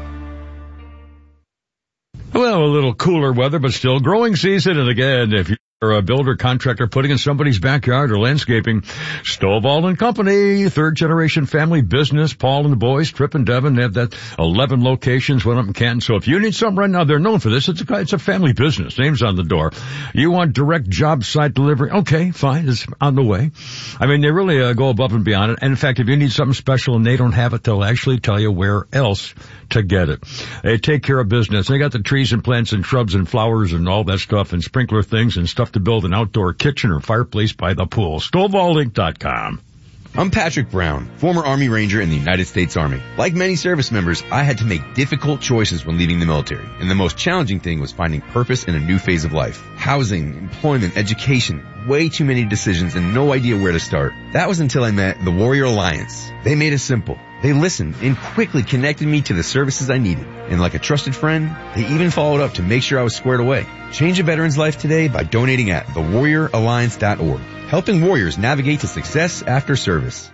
Well, a little cooler weather, but still growing season. And again, if you or a builder contractor putting in somebody's backyard or landscaping. Stovall and Company, third generation family business. Paul and the boys, Trip and Devin, they have that 11 locations, one up in Canton. So if you need something right now, they're known for this. It's a family business. Name's on the door. You want direct job site delivery? Okay, fine. It's on the way. I mean, they really go above and beyond it. And in fact, if you need something special and they don't have it, they'll actually tell you where else to get it. They take care of business. They got the trees and plants and shrubs and flowers and all that stuff and sprinkler things and stuff to build an outdoor kitchen or fireplace by the pool. StovallInc.com. I'm Patrick Brown, former Army Ranger in the United States Army. Like many service members, I had to make difficult choices when leaving the military, and the most challenging thing was finding purpose in a new phase of life. Housing, employment, education, way too many decisions and no idea where to start. That was until I met the Warrior Alliance. They made it simple. They listened and quickly connected me to the services I needed. And like a trusted friend, they even followed up to make sure I was squared away. Change a veteran's life today by donating at thewarrioralliance.org. Helping warriors navigate to success after service.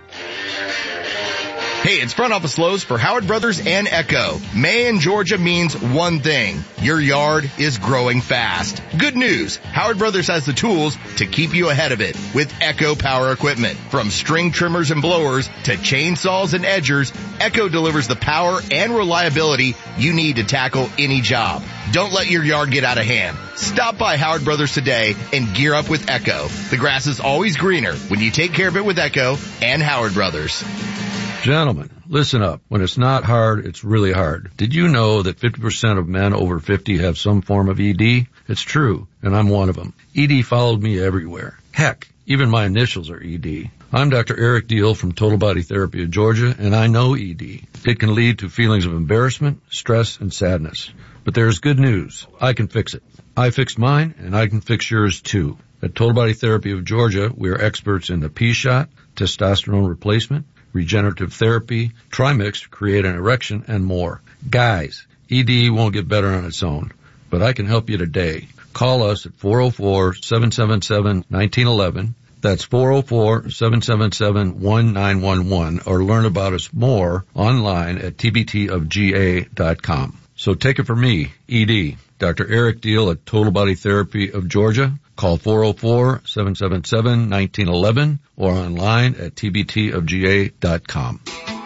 Hey, it's Front Office Lowe's for Howard Brothers and Echo. May in Georgia means one thing. Your yard is growing fast. Good news. Howard Brothers has the tools to keep you ahead of it with Echo Power Equipment. From string trimmers and blowers to chainsaws and edgers, Echo delivers the power and reliability you need to tackle any job. Don't let your yard get out of hand. Stop by Howard Brothers today and gear up with Echo. The grass is always greener when you take care of it with Echo and Howard Brothers. Gentlemen, listen up. When it's not hard, it's really hard. Did you know that 50% of men over 50 have some form of ED? It's true, and I'm one of them. ED followed me everywhere. Heck, even my initials are ED. I'm Dr. Eric Deal from Total Body Therapy of Georgia, and I know ED. It can lead to feelings of embarrassment, stress, and sadness. But there's good news. I can fix it. I fixed mine, and I can fix yours too. At Total Body Therapy of Georgia, we are experts in the P-shot, testosterone replacement, regenerative therapy, Trimix to create an erection, and more. Guys, ED won't get better on its own, but I can help you today. Call us at 404-777-1911. That's 404-777-1911, or learn about us more online at tbtofga.com. So take it from me, ED, Dr. Eric Deal at Total Body Therapy of Georgia. Call 404-777-1911 or online at tbtofga.com.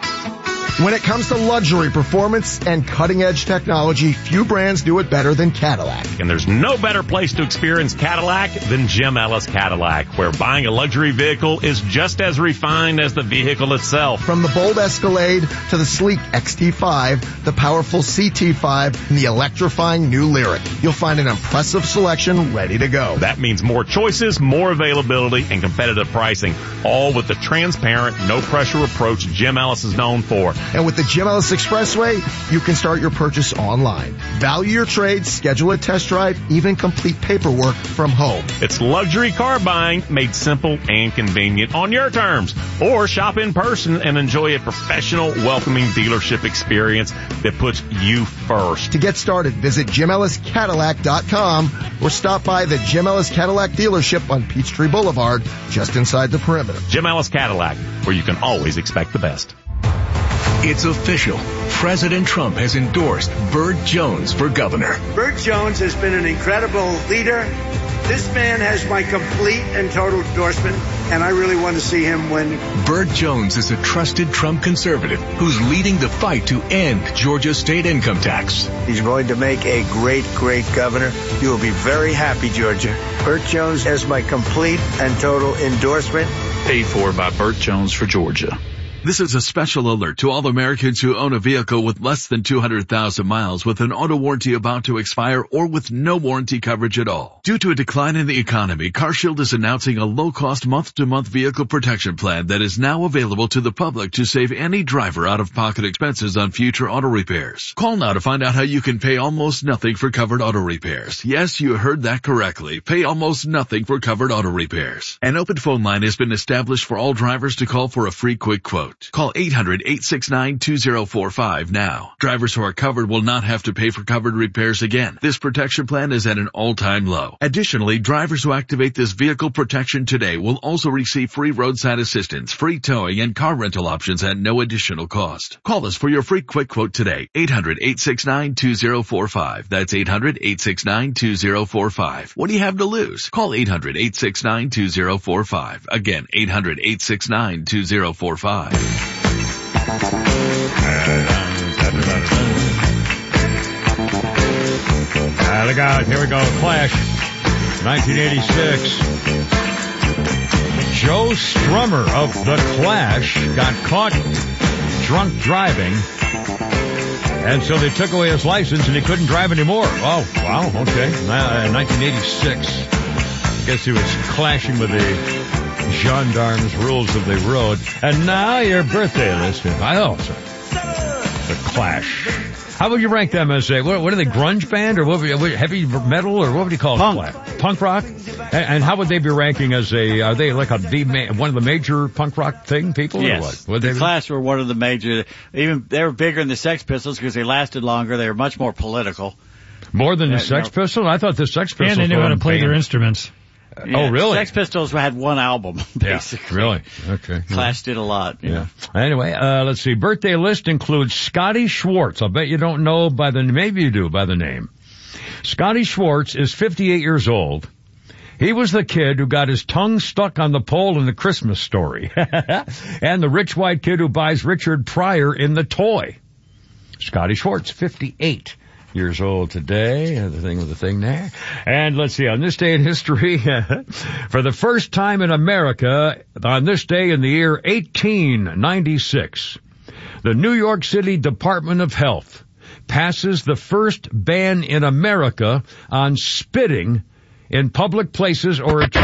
When it comes to luxury, performance, and cutting-edge technology, few brands do it better than Cadillac. And there's no better place to experience Cadillac than Jim Ellis Cadillac, where buying a luxury vehicle is just as refined as the vehicle itself. From the bold Escalade to the sleek XT5, the powerful CT5, and the electrifying new Lyriq, you'll find an impressive selection ready to go. That means more choices, more availability, and competitive pricing, all with the transparent, no-pressure approach Jim Ellis is known for. And with the Jim Ellis Expressway, you can start your purchase online. Value your trade, schedule a test drive, even complete paperwork from home. It's luxury car buying made simple and convenient on your terms. Or shop in person and enjoy a professional, welcoming dealership experience that puts you first. To get started, visit JimEllisCadillac.com or stop by the Jim Ellis Cadillac dealership on Peachtree Boulevard, just inside the perimeter. Jim Ellis Cadillac, where you can always expect the best. It's official. President Trump has endorsed Burt Jones for governor. Burt Jones has been an incredible leader. This man has my complete and total endorsement, and I really want to see him win. Burt Jones is a trusted Trump conservative who's leading the fight to end Georgia's state income tax. He's going to make a great, great governor. You will be very happy, Georgia. Burt Jones has my complete and total endorsement. Paid for by Burt Jones for Georgia. This is a special alert to all Americans who own a vehicle with less than 200,000 miles with an auto warranty about to expire or with no warranty coverage at all. Due to a decline in the economy, CarShield is announcing a low-cost month-to-month vehicle protection plan that is now available to the public to save any driver out-of-pocket expenses on future auto repairs. Call now to find out how you can pay almost nothing for covered auto repairs. Yes, you heard that correctly. Pay almost nothing for covered auto repairs. An open phone line has been established for all drivers to call for a free quick quote. quote. Call 800-869-2045 now. Drivers who are covered will not have to pay for covered repairs again. This protection plan is at an all-time low. Additionally, drivers who activate this vehicle protection today will also receive free roadside assistance, free towing, and car rental options at no additional cost. Call us for your free quick quote today. 800-869-2045. That's 800-869-2045. What do you have to lose? Call 800-869-2045. Again, 800-869-2045. Look out. Here we go. Clash. 1986. Joe Strummer of The Clash got caught drunk driving, and so they took away his license and he couldn't drive anymore. Oh, wow. Okay. 1986. I guess he was clashing with the gendarmes' rules of the road. And now your birthday list. I know. The Clash. How would you rank them as a, what are they, grunge band or what, heavy metal or what would you call it? Punk rock? And how would they be ranking as a, are they like one of the major punk rock people yes. or what? The Clash were one of the major, even they were bigger than the Sex Pistols because they lasted longer. They were much more political. More than the Sex Pistols? I thought the Sex Pistols and they knew how to play their instruments. Yeah, oh, really? Sex Pistols had one album, basically. Yeah, really? Okay. Clash did a lot. Yeah. Anyway, let's see. Birthday list includes Scotty Schwartz. I'll bet you don't know maybe you do by the name. Scotty Schwartz is 58 years old. He was the kid who got his tongue stuck on the pole in The Christmas Story. And the rich white kid who buys Richard Pryor in The Toy. Scotty Schwartz, 58. Years old today, the thing there. And let's see, on this day in history, for the first time in America, on this day in the year 1896, the New York City Department of Health passes the first ban in America on spitting in public places or at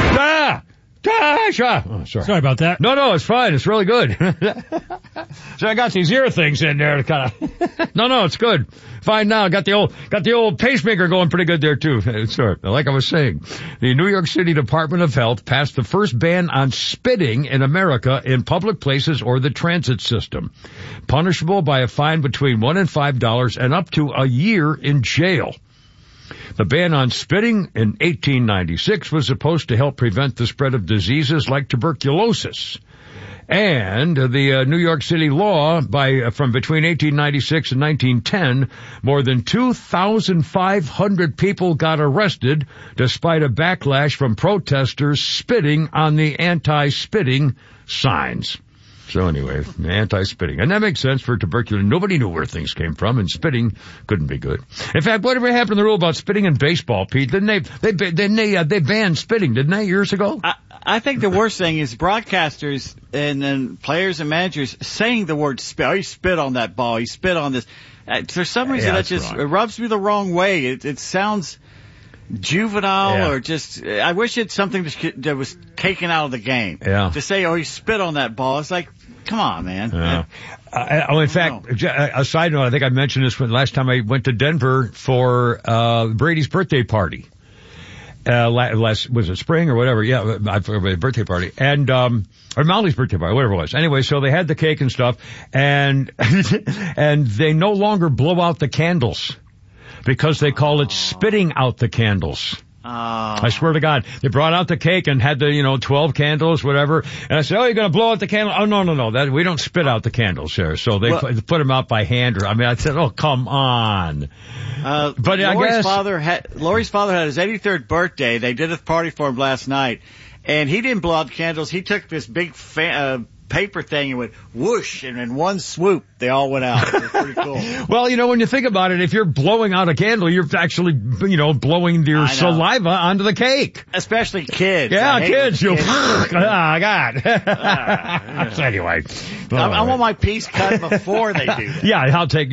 Oh, sorry about that. No, it's fine. It's really good. So I got these ear things in there to kind of. No, it's good. Fine now. Got the old pacemaker going pretty good there too. Sorry. Like I was saying, the New York City Department of Health passed the first ban on spitting in America in public places or the transit system, punishable by a fine between $1 and $5 and up to a year in jail. The ban on spitting in 1896 was supposed to help prevent the spread of diseases like tuberculosis. And the New York City law from between 1896 and 1910, more than 2,500 people got arrested despite a backlash from protesters spitting on the anti-spitting signs. So anyway, anti-spitting. And that makes sense for tuberculosis. Nobody knew where things came from, and spitting couldn't be good. In fact, whatever happened to the rule about spitting in baseball, Pete? Didn't they banned spitting, didn't they, years ago? I think the worst thing is broadcasters and then players and managers saying the word spit. Oh, you spit on that ball. You spit on this. For some reason, that just rubs me the wrong way. It sounds juvenile or just, I wish it's something that was taken out of the game. Yeah. To say, oh, you spit on that ball. It's like, come on, man. Yeah. In fact, a side note, I think I mentioned this last time I went to Denver for Brady's birthday party. Was it spring or whatever? Yeah, birthday party. And, or Molly's birthday party, whatever it was. Anyway, so they had the cake and stuff, and, and they no longer blow out the candles because they call it spitting out the candles. I swear to God, they brought out the cake and had the, 12 candles, whatever. And I said, oh, you're going to blow out the candle? Oh, no, we don't spit out the candles here. So they put them out by hand. I said, oh, come on. But Lori's father had his 83rd birthday. They did a party for him last night, and he didn't blow out the candles. He took this big paper thing and went whoosh, and in one swoop they all went out. It was pretty cool. Well, when you think about it, if you're blowing out a candle, you're actually, blowing your saliva onto the cake. Especially kids. Yeah, kids. Oh, God. So anyway. I want my piece cut before they do that. Yeah, I'll take,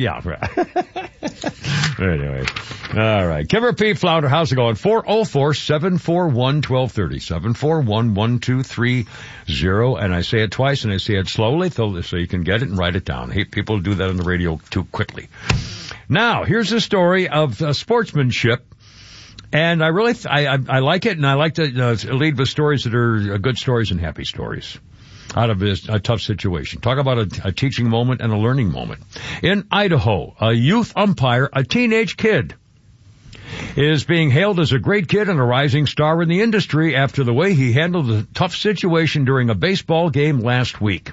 Anyway. All right. Kimmer P. Flounder, how's it going? 404-741-1230. 741-1230. And I say it twice and I say it slowly so you can get it and write it down. People do that on the radio too quickly. Now, here's a story of sportsmanship. And I really, I like it, and I like to lead with stories that are good stories and happy stories. out of a tough situation. Talk about a teaching moment and a learning moment. In Idaho, a youth umpire, a teenage kid, is being hailed as a great kid and a rising star in the industry after the way he handled a tough situation during a baseball game last week.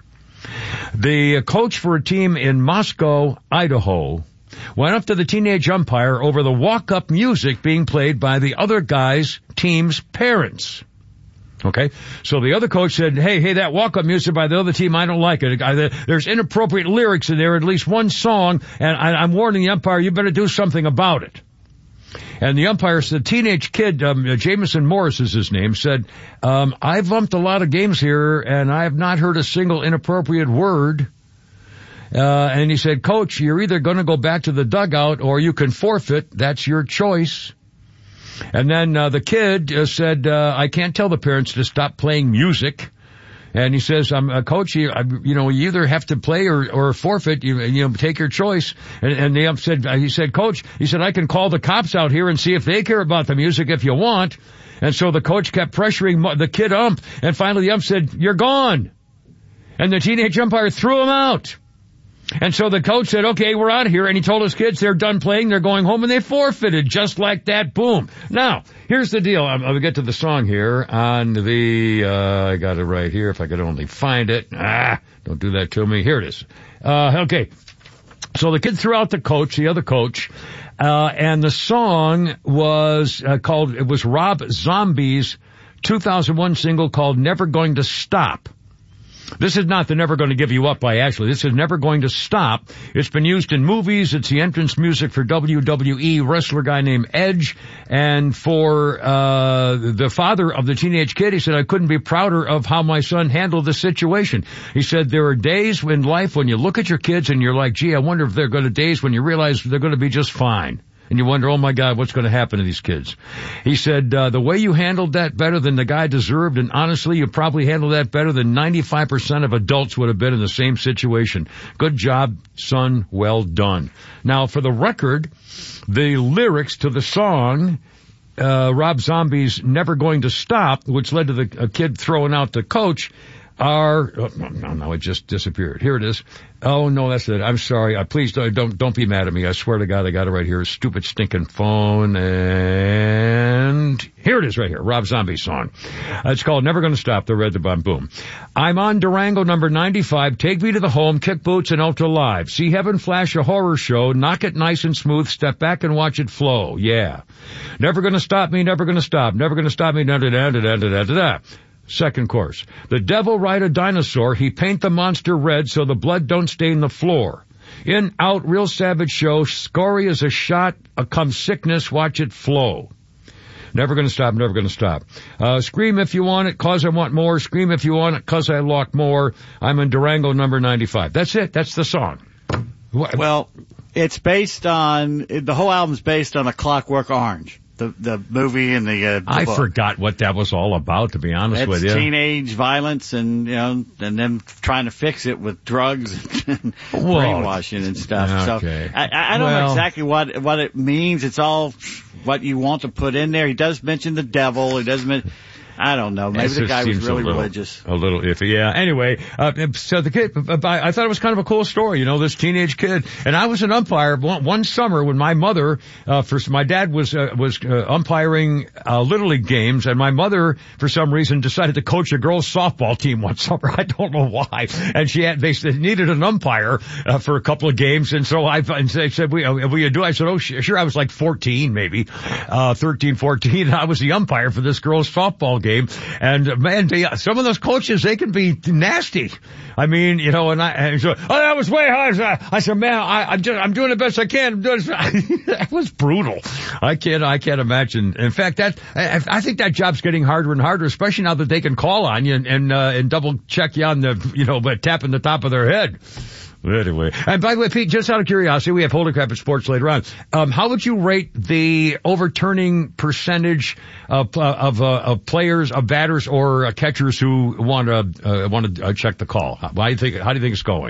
The coach for a team in Moscow, Idaho, went up to the teenage umpire over the walk-up music being played by the other guy's team's parents. Okay, so the other coach said, hey, that walk-up music by the other team, I don't like it. There's inappropriate lyrics in there, at least one song, and I'm warning the umpire, you better do something about it. And the umpire said, teenage kid, Jameson Morris is his name, said, I've umped a lot of games here, and I have not heard a single inappropriate word. And he said, Coach, you're either going to go back to the dugout or you can forfeit. That's your choice. And then the kid said, I can't tell the parents to stop playing music. And he says, Coach, you either have to play or forfeit. You take your choice. And the ump said, he said, Coach, I can call the cops out here and see if they care about the music if you want. And so the coach kept pressuring the kid ump. And finally the ump said, you're gone. And the teenage umpire threw him out. And so the coach said, okay, we're out of here. And he told his kids they're done playing, they're going home, and they forfeited just like that. Boom. Now, here's the deal. I'll get to the song here on the, I got it right here if I could only find it. Don't do that to me. Here it is. Okay. So the kid threw out the other coach, and the song was it was Rob Zombie's 2001 single called Never Going to Stop. This is not the Never Going to Give You Up by Ashley. This is Never Going to Stop. It's been used in movies. It's the entrance music for WWE wrestler guy named Edge. And for the father of the teenage kid, he said, I couldn't be prouder of how my son handled the situation. He said, there are days in life when you look at your kids and you're like, gee, I wonder if there are going to be days when you realize they're going to be just fine. And you wonder, oh my God, what's going to happen to these kids? He said, the way you handled that better than the guy deserved, and honestly, you probably handled that better than 95% of adults would have been in the same situation. Good job, son. Well done. Now, for the record, the lyrics to the song, Rob Zombie's Never Going to Stop, which led to the kid throwing out the coach, no, it just disappeared. Here it is. Oh, no, that's it. I'm sorry. Please don't be mad at me. I swear to God, I got it right here. Stupid stinking phone. And here it is right here. Rob Zombie's song. It's called Never Gonna Stop. The Red the Bomb. Boom. I'm on Durango number 95. Take me to the home. Kick boots and Ultra Live. See heaven flash a horror show. Knock it nice and smooth. Step back and watch it flow. Yeah. Never gonna stop me. Never gonna stop. Never gonna stop me. Da da da da da da da. Second course. The devil ride a dinosaur. He paint the monster red so the blood don't stain the floor. In, out, real savage show. Scory as a shot. Come sickness. Watch it flow. Never gonna stop. Never gonna stop. Scream if you want it, cause I want more. Scream if you want it, cause I lock more. I'm in Durango number 95. That's it. That's the song. Well, it's based on, the whole album's based on A Clockwork Orange. The movie and the I book. forgot what that was all about, to be honest with you. It's teenage violence and them trying to fix it with drugs and brainwashing and stuff. Okay. So I don't know exactly what it means. It's all what you want to put in there. He does mention the devil. He does mention, I don't know. Maybe the guy was really religious. A little iffy, yeah. Anyway, so the kid, I thought it was kind of a cool story, this teenage kid. And I was an umpire one summer when my mother, my dad was umpiring Little League games, and my mother, for some reason, decided to coach a girls' softball team one summer. I don't know why. And they needed an umpire for a couple of games, and so they said, will you do it? I said, oh, sure. I was like 14, maybe, 13, 14, and I was the umpire for this girls' softball game. And man, some of those coaches, they can be nasty. I mean, and so, that was way high. I said, man, I'm doing the best I can. That was brutal. I can't imagine. In fact, I think that job's getting harder and harder, especially now that they can call on you and double check you on by tapping the top of their head. Anyway, and by the way, Pete, just out of curiosity, we have Holy Crap at Sports later on. How would you rate the overturning percentage of players, of batters or catchers who want to check the call? How do you think it's going?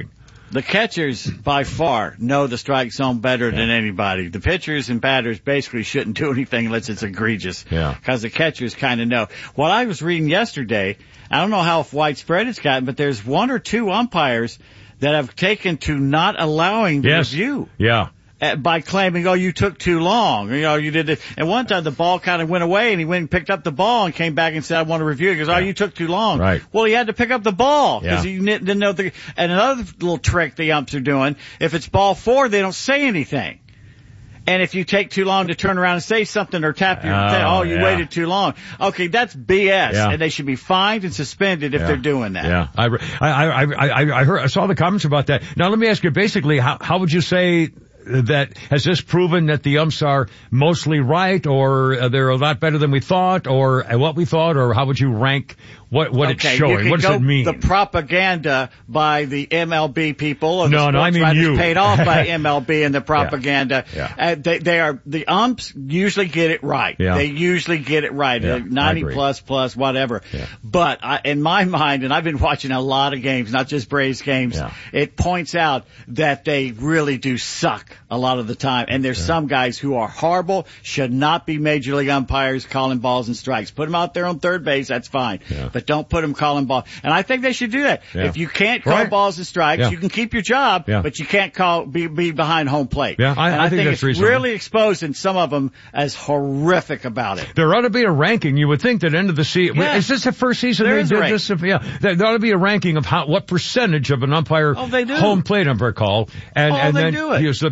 The catchers, by far, know the strike zone better than anybody. The pitchers and batters basically shouldn't do anything unless it's egregious. Yeah. Because the catchers kind of know. What I was reading yesterday, I don't know how widespread it's gotten, but there's 1 or 2 umpires that have taken to not allowing the review. Yeah. By claiming, oh, you took too long. You did it. And one time the ball kind of went away and he went and picked up the ball and came back and said, I want to review it. He goes, oh, you took too long. Right. Well, he had to pick up the ball because Yeah. he didn't know and another little trick the umps are doing, if it's ball 4, they don't say anything. And if you take too long to turn around and say something or tap your you waited too long. Okay, that's BS. Yeah. And they should be fined and suspended if they're doing that. Yeah. I saw the comments about that. Now let me ask you, basically, how would you say that, has this proven that the umps are mostly right, or they're a lot better than we thought, or what we thought, or how would you rank what it's showing? What does it mean? The propaganda by the MLB people, or No, the I mean you. paid off by MLB and the propaganda. Yeah. The umps usually get it right. Yeah. They usually get it right. Yeah, 90 plus, whatever. Yeah. But in my mind, and I've been watching a lot of games, not just Braves games, it points out that they really do suck a lot of the time. And there's some guys who are horrible, should not be major league umpires calling balls and strikes. Put them out there on third base, that's fine. Yeah. But don't put them calling balls. And I think they should do that. Yeah. If you can't call balls and strikes, you can keep your job, but you can't be behind home plate. Yeah, I think that's it's reasonable. really exposing some of them as horrific about it. There ought to be a ranking. You would think that end of the season. Yeah. Is this the first season There they is did a rank. this? There ought to be a ranking of what percentage of an umpire they do. home plate umpire call, and they then do it. use the